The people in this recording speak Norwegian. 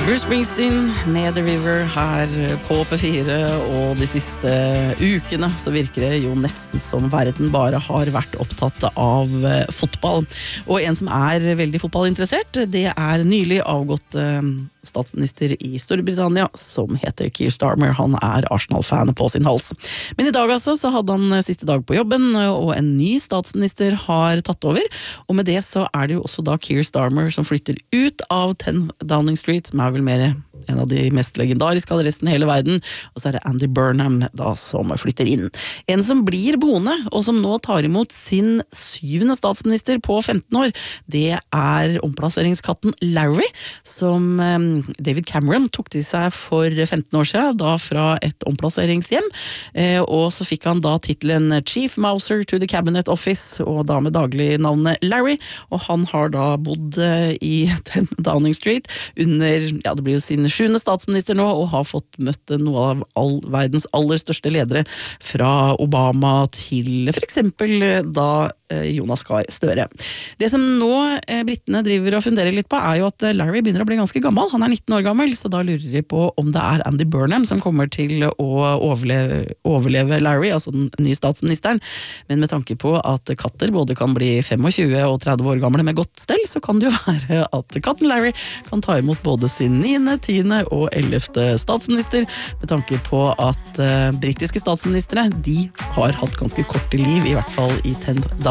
Bruce Springsteen, Near the River her på P4, og de siste ukene så virker det jo nesten som verden bare har vært opptatt av fotball. Og en som veldig fotballinteressert, det nylig avgått statsminister i Storbritannia, som heter Keir Starmer. Han Arsenal-fan på sin hals. Men i dag altså, så hadde han siste dag på jobben, og en ny statsminister har tatt over, og med det så det jo også da Keir Starmer som flytter ut av 10 Downing Street, som vel mer en av de mest legendariske adressen i hele verden, og så det Andy Burnham da som flytter inn. En som blir boende, og som nå tar imot sin 7. statsminister på 15 år, det omplasseringskatten Larry, som David Cameron tok til seg for 15 år siden, da fra et omplasseringshjem, og så fikk han da titelen Chief Mouser to the Cabinet Office, og da med daglig navnet Larry, og han har da bodd i 10 Downing Street under, ja det blir jo sin 7. statsminister nå, og har fått møtt noe av verdens aller største ledere, fra Obama til for eksempel da Jonas Gahr Støre. Det som nå brittene driver og funderer litt på jo at Larry begynner å bli ganske gammel. Han 19 år gammel, så da lurer de på om det Andy Burnham som kommer til å overleve Larry, altså den nye statsministeren. Men med tanke på at katter både kan bli 25 og 30 år gamle med godt stell, så kan det jo være at katten Larry kan ta imot både sin 9., 10. og 11. statsminister, med tanke på at britiske statsministere, de har hatt ganske korte liv, i hvert fall i 10